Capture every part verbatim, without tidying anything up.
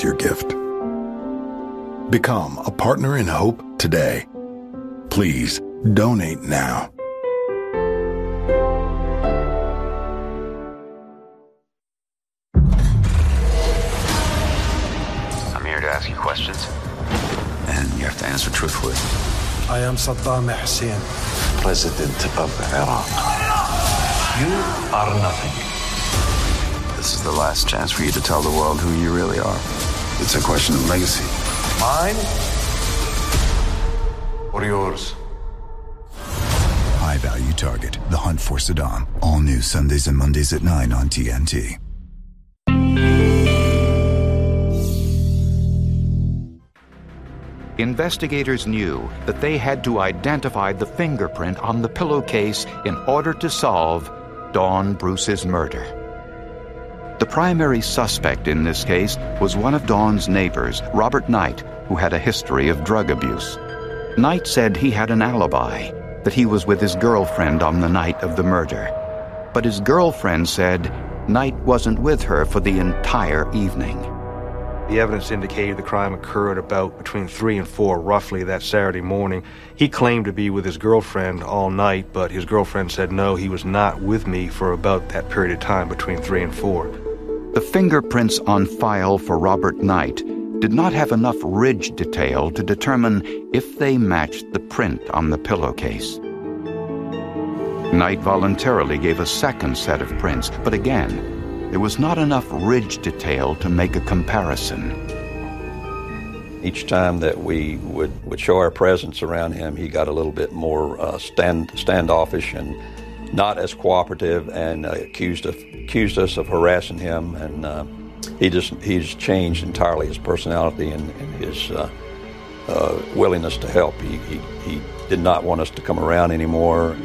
your gift. Become a partner in hope today. Please donate now. I'm here to ask you questions, and you have to answer truthfully. I am Saddam Hussein, President of Iran. You are nothing. This is the last chance for you to tell the world who you really are. It's a question of legacy. Mine or yours? High Value Target, The Hunt for Saddam. All new Sundays and Mondays at nine on T N T. Investigators knew that they had to identify the fingerprint on the pillowcase in order to solve Dawn Bruce's murder. The primary suspect in this case was one of Dawn's neighbors, Robert Knight, who had a history of drug abuse. Knight said he had an alibi, that he was with his girlfriend on the night of the murder. But his girlfriend said Knight wasn't with her for the entire evening. The evidence indicated the crime occurred about between three and four, roughly, that Saturday morning. He claimed to be with his girlfriend all night, but his girlfriend said no, he was not with me for about that period of time between three and four. The fingerprints on file for Robert Knight did not have enough ridge detail to determine if they matched the print on the pillowcase. Knight voluntarily gave a second set of prints, but again, there was not enough ridge detail to make a comparison. Each time that we would, would show our presence around him, he got a little bit more uh, stand, standoffish and not as cooperative, and uh, accused of, accused us of harassing him. And uh, he just he's changed entirely his personality and, and his uh, uh, willingness to help. He, he he did not want us to come around anymore.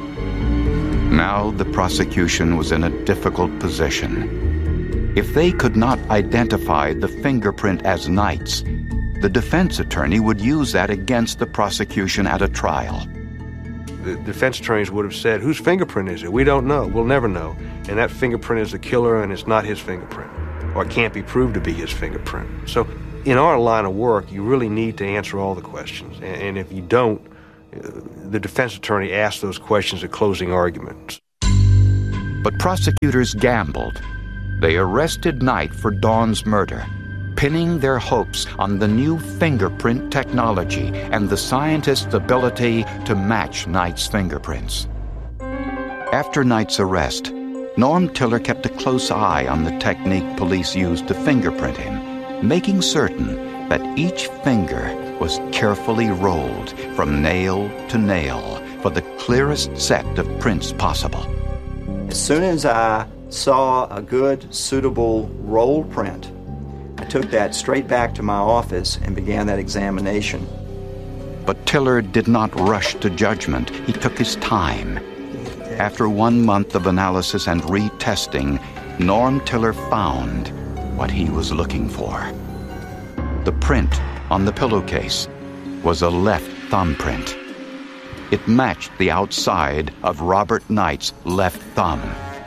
Now the prosecution was in a difficult position. If they could not identify the fingerprint as Knight's, the defense attorney would use that against the prosecution at a trial. The defense attorneys would have said, whose fingerprint is it? We don't know. We'll never know. And that fingerprint is the killer, and it's not his fingerprint, or it can't be proved to be his fingerprint. So in our line of work, you really need to answer all the questions. And if you don't, the defense attorney asks those questions at closing arguments. But prosecutors gambled. They arrested Knight for Dawn's murder, pinning their hopes on the new fingerprint technology and the scientists' ability to match Knight's fingerprints. After Knight's arrest, Norm Tiller kept a close eye on the technique police used to fingerprint him, making certain that each finger was carefully rolled from nail to nail for the clearest set of prints possible. As soon as I saw a good, suitable roll print, I took that straight back to my office and began that examination. But Tiller did not rush to judgment. He took his time. After one month of analysis and retesting, Norm Tiller found what he was looking for. The print on the pillowcase was a left thumbprint. It matched the outside of Robert Knight's left thumb.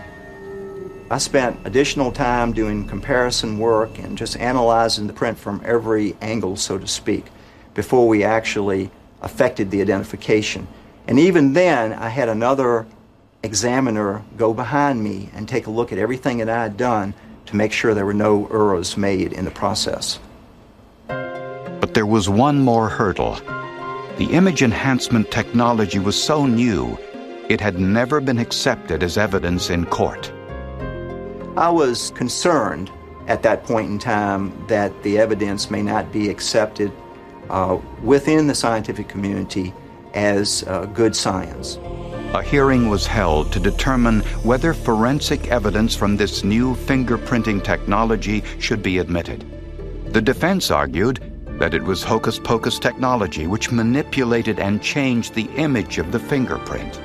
I spent additional time doing comparison work and just analyzing the print from every angle, so to speak, before we actually effected the identification. And even then, I had another examiner go behind me and take a look at everything that I had done to make sure there were no errors made in the process. But there was one more hurdle. The image enhancement technology was so new, it had never been accepted as evidence in court. I was concerned at that point in time that the evidence may not be accepted uh, within the scientific community as uh, good science. A hearing was held to determine whether forensic evidence from this new fingerprinting technology should be admitted. The defense argued that it was hocus-pocus technology which manipulated and changed the image of the fingerprint.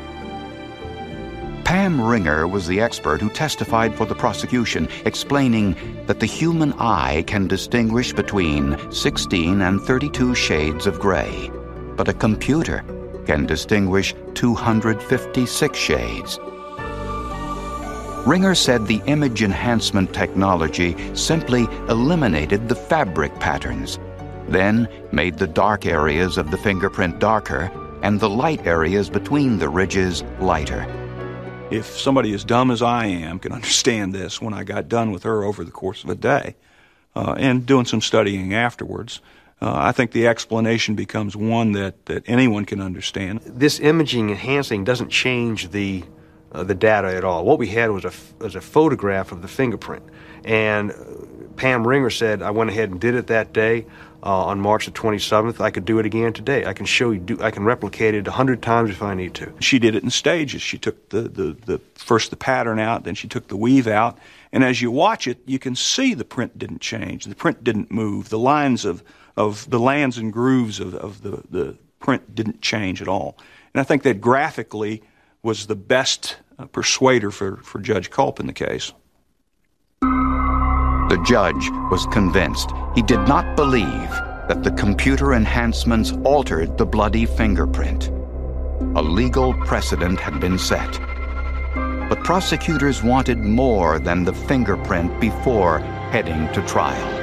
Pam Ringer was the expert who testified for the prosecution, explaining that the human eye can distinguish between sixteen and thirty-two shades of gray, but a computer can distinguish two hundred fifty-six shades. Ringer said the image enhancement technology simply eliminated the fabric patterns, then made the dark areas of the fingerprint darker and the light areas between the ridges lighter. If somebody as dumb as I am can understand this when I got done with her over the course of a day uh, and doing some studying afterwards, uh, I think the explanation becomes one that, that anyone can understand. This imaging enhancing doesn't change the uh, the data at all. What we had was a, was a photograph of the fingerprint. And Pam Ringer said, I went ahead and did it that day. Uh, on March the twenty-seventh, I could do it again today. I can show you, do, I can replicate it a hundred times if I need to. She did it in stages. She took the, the, the first the pattern out, then she took the weave out, and as you watch it, you can see the print didn't change. The print didn't move. The lines of, of the lands and grooves of, of the, the print didn't change at all. And I think that graphically was the best uh, persuader for, for Judge Culp in the case. The judge was convinced. He did not believe that the computer enhancements altered the bloody fingerprint. A legal precedent had been set. But prosecutors wanted more than the fingerprint before heading to trial.